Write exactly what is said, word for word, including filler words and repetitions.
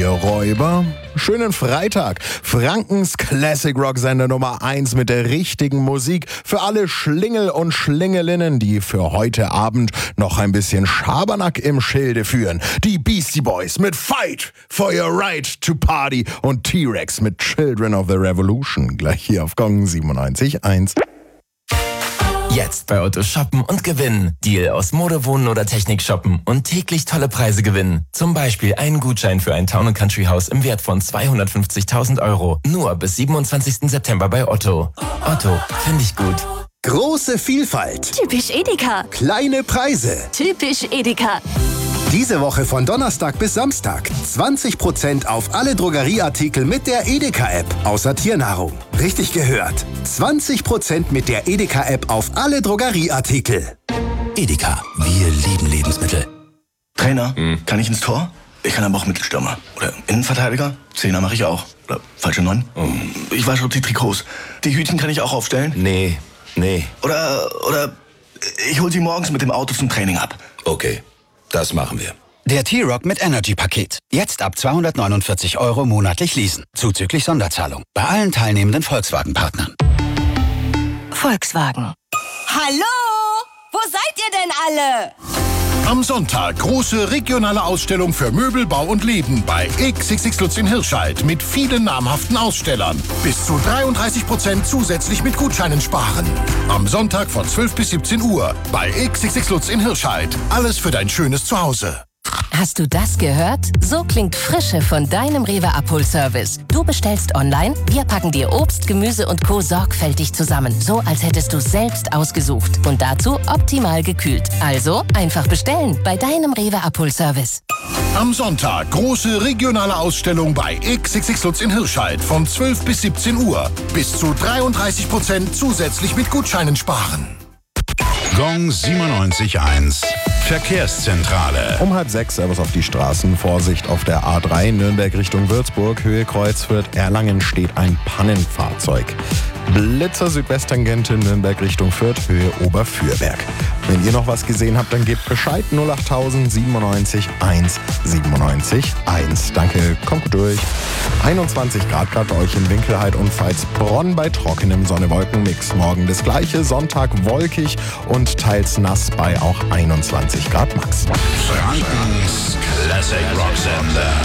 ihr Räuber. Schönen Freitag. Frankens Classic Rock Sender Nummer eins mit der richtigen Musik für alle Schlingel und Schlingelinnen, die für heute Abend noch ein bisschen Schabernack im Schilde führen. Die Beastie Boys mit Fight for Your Right to Party und T-Rex mit Children of the Revolution. Gleich hier auf Gong siebenundneunzig Komma eins. Jetzt bei Otto shoppen und gewinnen. Deal aus Mode, Wohnen oder Technik shoppen und täglich tolle Preise gewinnen. Zum Beispiel einen Gutschein für ein Town and Country Haus im Wert von zweihundertfünfzigtausend Euro. Nur bis siebenundzwanzigsten September bei Otto. Otto, finde ich gut. Große Vielfalt. Typisch Edeka. Kleine Preise. Typisch Edeka. Diese Woche von Donnerstag bis Samstag zwanzig Prozent auf alle Drogerieartikel mit der Edeka-App, außer Tiernahrung. Richtig gehört. zwanzig Prozent mit der Edeka-App auf alle Drogerieartikel. Edeka, wir lieben Lebensmittel. Trainer, hm. kann ich ins Tor? Ich kann aber auch Mittelstürmer. Oder Innenverteidiger? Zehner mache ich auch. Oder falsche Neun? Oh. Ich wasche die Trikots. Die Hütchen kann ich auch aufstellen? Nee, nee. Oder, oder ich hol sie morgens mit dem Auto zum Training ab. Okay. Das machen wir. Der T-Rock mit Energy-Paket. Jetzt ab zweihundertneunundvierzig Euro monatlich leasen. Zuzüglich Sonderzahlung. Bei allen teilnehmenden Volkswagen-Partnern. Volkswagen. Hallo? Wo seid ihr denn alle? Am Sonntag große regionale Ausstellung für Möbel, Bau und Leben bei X X X Lutz in Hirscheid mit vielen namhaften Ausstellern. Bis zu dreiunddreißig Prozent zusätzlich mit Gutscheinen sparen. Am Sonntag von zwölf bis siebzehn Uhr bei X X X Lutz in Hirscheid. Alles für dein schönes Zuhause. Hast du das gehört? So klingt Frische von deinem Rewe Abholservice. Du bestellst online, wir packen dir Obst, Gemüse und Co. sorgfältig zusammen. So, als hättest du es selbst ausgesucht. Und dazu optimal gekühlt. Also einfach bestellen bei deinem Rewe Abholservice. Am Sonntag große regionale Ausstellung bei X X X Lutz in Hirscheid von zwölf bis siebzehn Uhr. Bis zu dreiunddreißig Prozent zusätzlich mit Gutscheinen sparen. Gong siebenundneunzig Komma eins. Verkehrszentrale. Um halb sechs, Servus auf die Straßen. Vorsicht auf der A drei, Nürnberg Richtung Würzburg, Höhe Kreuzfürth, Erlangen steht ein Pannenfahrzeug. Blitzer Südwesttangente, Nürnberg Richtung Fürth, Höhe Oberfürberg. Wenn ihr noch was gesehen habt, dann gebt Bescheid. null achttausend siebenundneunzig eins siebenundneunzig eins. Danke, kommt gut durch. einundzwanzig Grad gerade bei euch in Winkelheit und Veitsbronn bei trockenem Sonne-Wolken-Mix. Morgen das gleiche, Sonntag wolkig und teils nass bei auch einundzwanzig Grad max. Frankens Classic Rock Sender.